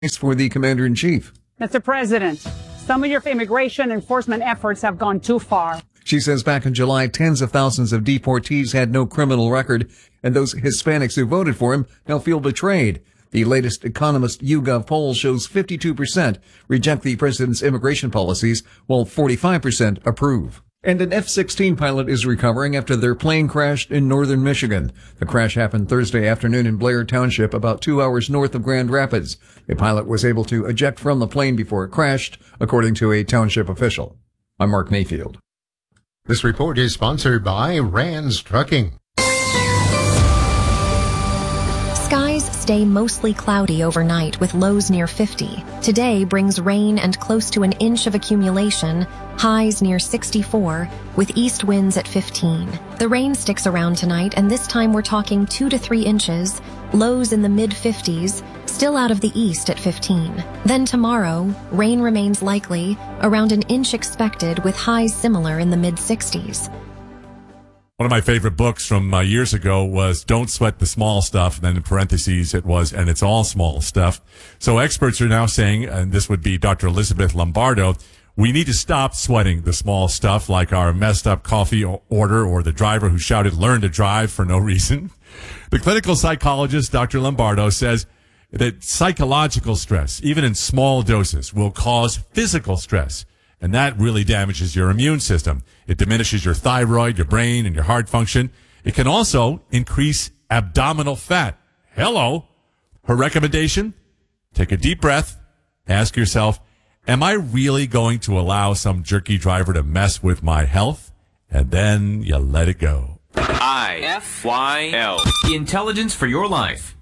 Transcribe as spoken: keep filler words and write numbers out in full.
for the commander-in-chief. Mister President, some of your immigration enforcement efforts have gone too far. She says back in July, tens of thousands of deportees had no criminal record, and those Hispanics who voted for him now feel betrayed. The latest Economist YouGov poll shows fifty-two percent reject the president's immigration policies, while forty-five percent approve. And an F sixteen pilot is recovering after their plane crashed in northern Michigan. The crash happened Thursday afternoon in Blair Township, about two hours north of Grand Rapids. The pilot was able to eject from the plane before it crashed, according to a township official. I'm Mark Mayfield. This report is sponsored by Rands Trucking. Skies stay mostly cloudy overnight with lows near fifty. Today brings rain and close to an inch of accumulation, highs near sixty-four, with east winds at fifteen. The rain sticks around tonight, and this time we're talking two to three inches, lows in the mid-fifties, still out of the east at fifteen. Then tomorrow, rain remains likely, around an inch expected with highs similar in the mid-sixties. One of my favorite books from uh, years ago was Don't Sweat the Small Stuff. And then in parentheses, it was, and it's all small stuff. So experts are now saying, and this would be Doctor Elizabeth Lombardo, we need to stop sweating the small stuff like our messed up coffee order or the driver who shouted, learn to drive for no reason. The clinical psychologist, Doctor Lombardo, says that psychological stress, even in small doses, will cause physical stress. And that really damages your immune system. It diminishes your thyroid, your brain, and your heart function. It can also increase abdominal fat. Hello. Her recommendation? Take a deep breath. Ask yourself, am I really going to allow some jerky driver to mess with my health? And then you let it go. I F Y L. Intelligence for your life.